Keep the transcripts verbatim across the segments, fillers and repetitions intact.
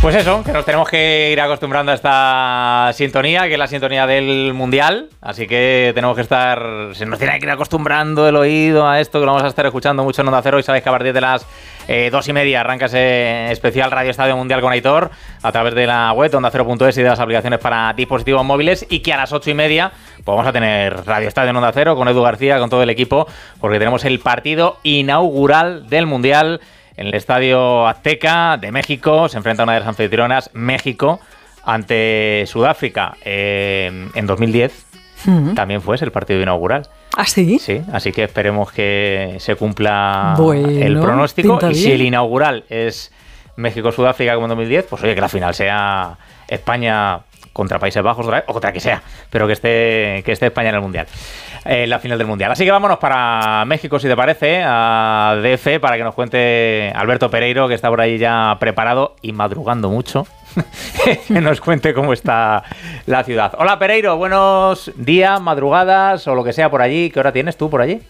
Pues eso, que nos tenemos que ir acostumbrando a esta sintonía, que es la sintonía del Mundial, así que tenemos que estar, se nos tiene que ir acostumbrando el oído a esto, que lo vamos a estar escuchando mucho en Onda Cero, y sabéis que a partir de las eh, dos y media arranca ese especial Radio Estadio Mundial con Aitor, a través de la web onda cero punto es y de las aplicaciones para dispositivos móviles, y que a las ocho y media pues vamos a tener Radio Estadio en Onda Cero con Edu García, con todo el equipo, porque tenemos el partido inaugural del Mundial en el Estadio Azteca de México. Se enfrenta una de las anfitrionas, México, ante Sudáfrica eh, en dos mil diez. Uh-huh. También fue ese el partido inaugural. ¿Ah, sí? Sí, así que esperemos que se cumpla bueno, el pronóstico. Y bien. Si el inaugural es México-Sudáfrica como en dos mil diez, pues oye, que la final sea España contra Países Bajos otra vez, o contra que sea, pero que esté, que esté España en el Mundial, en la final del Mundial. Así que vámonos para México, si te parece, a D F, para que nos cuente Alberto Pereiro, que está por ahí ya preparado y madrugando mucho, que nos cuente cómo está la ciudad. Hola Pereiro, buenos días, madrugadas o lo que sea por allí. ¿Qué hora tienes tú por allí?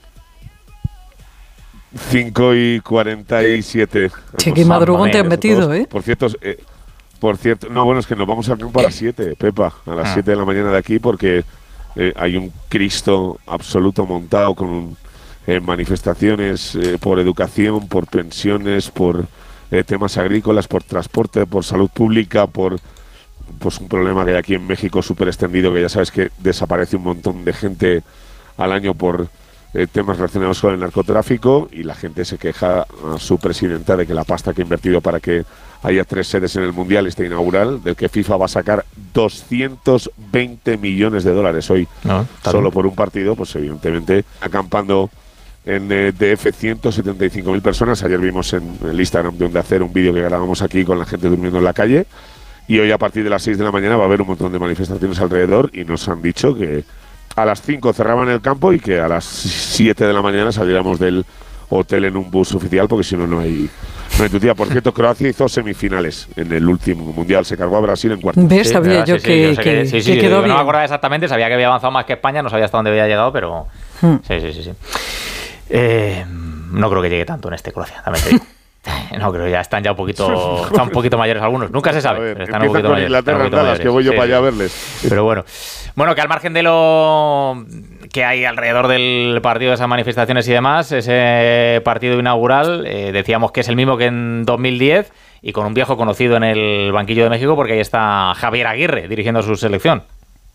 cinco y cuarenta y siete. Che, qué madrugón te has metido, ¿eh? Por cierto, eh, por cierto, no, bueno, es que nos vamos a campo a las siete, Pepa, a las siete de la mañana de aquí, porque eh, hay un Cristo absoluto montado con eh, manifestaciones eh, por educación, por pensiones, por eh, temas agrícolas, por transporte, por salud pública, por pues un problema que hay aquí en México súper extendido, que ya sabes que desaparece un montón de gente al año por eh, temas relacionados con el narcotráfico, y la gente se queja a su presidenta de que la pasta que ha invertido para que haya tres sedes en el Mundial este inaugural, del que FIFA va a sacar doscientos veinte millones de dólares hoy, no, solo por un partido, pues evidentemente acampando en eh, D F ciento setenta y cinco mil personas. Ayer vimos en el Instagram de Onda Cero un vídeo que grabamos aquí con la gente durmiendo en la calle, y hoy a partir de las seis de la mañana va a haber un montón de manifestaciones alrededor, y nos han dicho que a las cinco cerraban el campo y que a las siete de la mañana saliéramos del hotel en un bus oficial, porque si no, no hay... No hay tu tía. Por cierto, Croacia hizo semifinales en el último Mundial, se cargó a Brasil en cuartos. ¿Ves? Sí, sabía yo sí, que, sí, yo que, que, sí, sí, que quedó yo bien. No me acordaba exactamente, sabía que había avanzado más que España, no sabía hasta dónde había llegado, pero... Hmm. Sí, sí, sí. sí. Eh, no creo que llegue tanto en este Croacia, también te digo. No, creo que ya están ya un poquito, están un poquito mayores algunos. Nunca se sabe. Ver, pero están un poquito con mayores, Inglaterra en Dallas, que voy yo sí, para allá a verles. Pero bueno, bueno, que al margen de lo que hay alrededor del partido, de esas manifestaciones y demás, ese partido inaugural, eh, decíamos que es el mismo que en dos mil diez, y con un viejo conocido en el banquillo de México, porque ahí está Javier Aguirre dirigiendo su selección.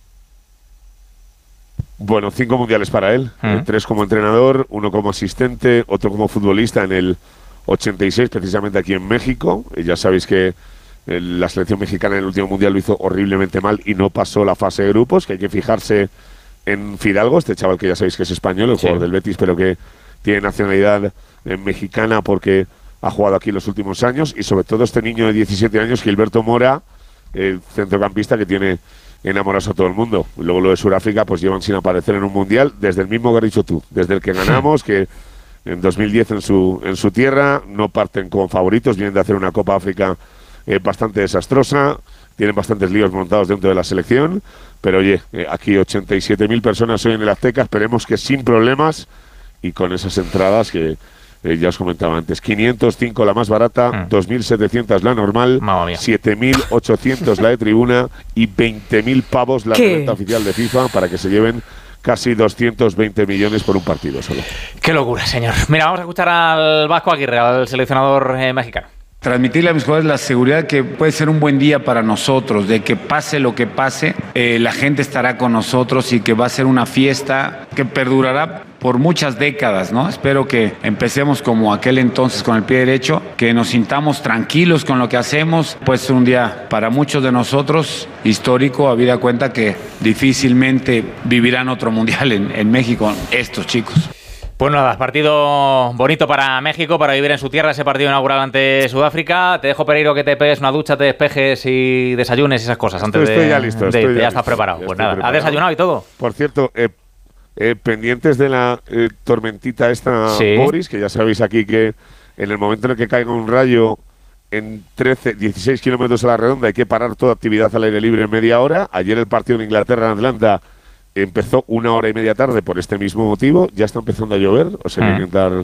Bueno, cinco mundiales para él, ¿Mm? eh, tres como entrenador, uno como asistente, otro como futbolista en el ochenta y seis, precisamente aquí en México. Eh, ya sabéis que eh, la selección mexicana en el último mundial lo hizo horriblemente mal y no pasó la fase de grupos, que hay que fijarse en Fidalgo, este chaval que ya sabéis que es español, el sí. jugador del Betis, pero que tiene nacionalidad eh, mexicana porque ha jugado aquí los últimos años, y sobre todo este niño de diecisiete años, Gilberto Mora, el centrocampista que tiene enamorados a todo el mundo. Luego lo de Sudáfrica, pues llevan sin aparecer en un mundial desde el mismo que has dicho tú, desde el que ganamos, que en dos mil diez en su en su tierra no parten como favoritos, vienen de hacer una Copa África eh, bastante desastrosa, tienen bastantes líos montados dentro de la selección, pero oye, eh, aquí ochenta y siete mil personas hoy en el Azteca, esperemos que sin problemas y con esas entradas que eh, ya os comentaba antes, quinientos cinco la más barata, mm. dos mil setecientos la normal, siete mil ochocientos la de tribuna y veinte mil pavos la renta oficial de FIFA, para que se lleven casi doscientos veinte millones por un partido solo. Qué locura, señor. Mira, vamos a escuchar al Vasco Aguirre, al seleccionador eh, mexicano. Transmitirle a mis jugadores la seguridad que puede ser un buen día para nosotros, de que pase lo que pase, eh, la gente estará con nosotros y que va a ser una fiesta que perdurará por muchas décadas, ¿no? Espero que empecemos como aquel entonces con el pie derecho, que nos sintamos tranquilos con lo que hacemos. Puede ser un día para muchos de nosotros histórico, habida cuenta que difícilmente vivirán otro mundial en, en México estos chicos. Pues nada, partido bonito para México, para vivir en su tierra, ese partido inaugural ante Sudáfrica. Te dejo, Pereiro, que te pegues una ducha, te despejes y desayunes y esas cosas antes estoy de... Estoy ya listo. De, estoy ya, ya estás listo, preparado. Ya pues nada, preparado. ¿has desayunado y todo? Por cierto, eh, eh, pendientes de la eh, tormentita esta, sí. Boris, que ya sabéis aquí que en el momento en el que caiga un rayo en trece, dieciséis kilómetros a la redonda hay que parar toda actividad al aire libre en media hora. Ayer el partido en Inglaterra, en Atlanta, empezó una hora y media tarde por este mismo motivo. Ya está empezando a llover, o sea, hay que intentar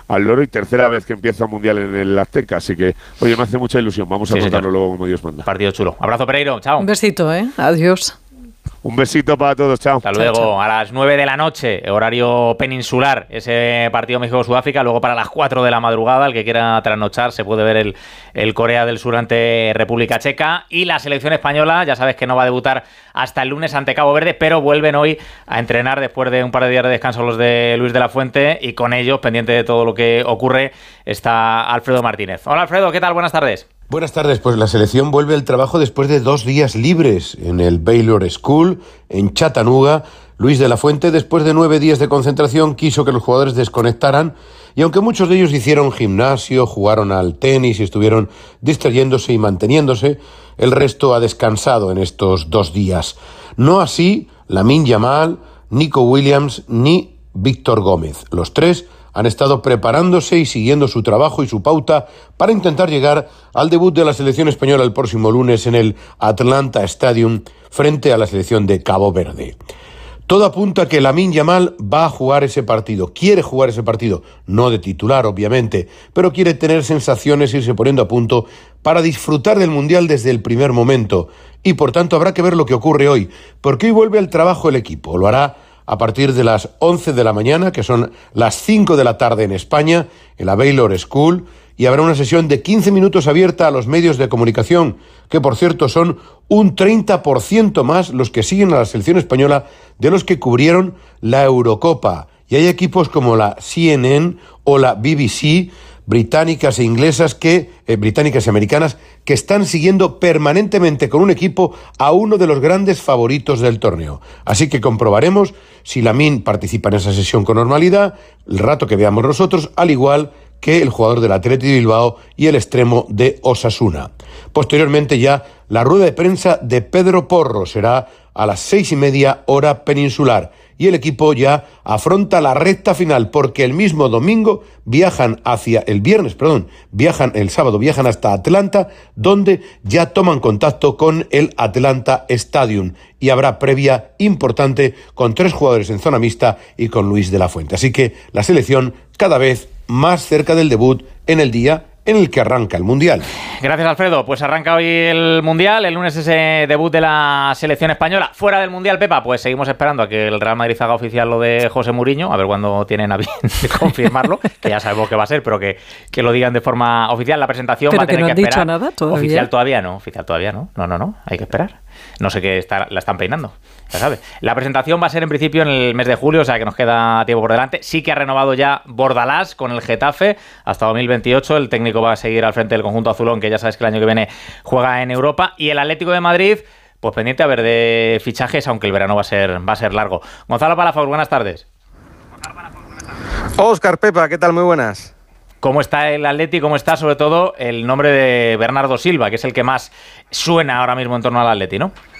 al loro y tercera vez que empieza Mundial en el Azteca. Así que, oye, me hace mucha ilusión. Vamos a sí, contarlo luego como Dios manda. Partido chulo. Abrazo, Pereiro. Chao. Un besito, ¿eh? Adiós. Un besito para todos, chao. Hasta luego. Chao, chao. A las nueve de la noche, horario peninsular, ese partido México-Sudáfrica. Luego para las cuatro de la madrugada, el que quiera trasnochar, se puede ver el, el Corea del Sur ante República Checa. Y la selección española, ya sabes que no va a debutar hasta el lunes ante Cabo Verde, pero vuelven hoy a entrenar después de un par de días de descanso los de Luis de la Fuente. Y con ellos, pendiente de todo lo que ocurre, está Alfredo Martínez. Hola, Alfredo, ¿qué tal? Buenas tardes. Buenas tardes, pues la selección vuelve al trabajo después de dos días libres en el Baylor School, en Chattanooga. Luis de la Fuente, después de nueve días de concentración, quiso que los jugadores desconectaran y aunque muchos de ellos hicieron gimnasio, jugaron al tenis y estuvieron distrayéndose y manteniéndose, el resto ha descansado en estos dos días. No así Lamine Yamal, Nico Williams ni Víctor Gómez. Los tres han estado preparándose y siguiendo su trabajo y su pauta para intentar llegar al debut de la selección española el próximo lunes en el Atlanta Stadium frente a la selección de Cabo Verde. Todo apunta a que Lamine Yamal va a jugar ese partido, quiere jugar ese partido, no de titular obviamente, pero quiere tener sensaciones, irse poniendo a punto para disfrutar del Mundial desde el primer momento y por tanto habrá que ver lo que ocurre hoy, porque hoy vuelve al trabajo el equipo, lo hará a partir de las once de la mañana, que son las cinco de la tarde en España, en la Baylor School, y habrá una sesión de quince minutos abierta a los medios de comunicación, que por cierto son un treinta por ciento más los que siguen a la selección española de los que cubrieron la Eurocopa. Y hay equipos como la C N N o la B B C, británicas e inglesas que eh, británicas y americanas que están siguiendo permanentemente con un equipo a uno de los grandes favoritos del torneo. Así que comprobaremos si Lamine participa en esa sesión con normalidad, el rato que veamos nosotros, al igual que el jugador del Athletic de Bilbao y el extremo de Osasuna. Posteriormente ya la rueda de prensa de Pedro Porro será a las seis y media hora peninsular y el equipo ya afronta la recta final porque el mismo domingo viajan hacia el viernes, perdón, viajan el sábado, viajan hasta Atlanta, donde ya toman contacto con el Atlanta Stadium y habrá previa importante con tres jugadores en zona mixta y con Luis de la Fuente. Así que la selección cada vez más cerca del debut en el día en el que arranca el Mundial. Gracias, Alfredo. Pues arranca hoy el Mundial, el lunes ese debut de la selección española. Fuera del Mundial, Pepa, pues seguimos esperando a que el Real Madrid haga oficial lo de José Mourinho, a ver cuándo tienen a bien de confirmarlo, que ya sabemos que va a ser, pero que, que lo digan de forma oficial. La presentación pero va a tener que, no que esperar. Dicho nada todavía. Oficial todavía no, oficial todavía no. No, no, no, hay que esperar. No sé qué está, la están peinando, ya sabes. La presentación va a ser en principio en el mes de julio, o sea que nos queda tiempo por delante. Sí que ha renovado ya Bordalás con el Getafe hasta dos mil veintiocho. El técnico va a seguir al frente del conjunto azulón, que ya sabes que el año que viene juega en Europa. Y el Atlético de Madrid, pues pendiente a ver de fichajes, aunque el verano va a ser, va a ser largo. Gonzalo Palafox, buenas tardes. Óscar, Pepa, ¿qué tal? Muy buenas. ¿Cómo está el Atleti? ¿Cómo está, sobre todo, el nombre de Bernardo Silva, que es el que más suena ahora mismo en torno al Atleti, ¿no?